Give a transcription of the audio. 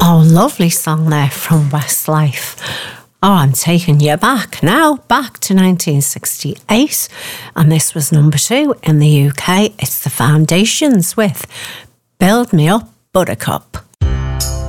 Oh, lovely song there from Westlife. Oh, I'm taking you back now, back to 1968. And this was number 2 in the UK. It's the Foundations with Build Me Up, Buttercup.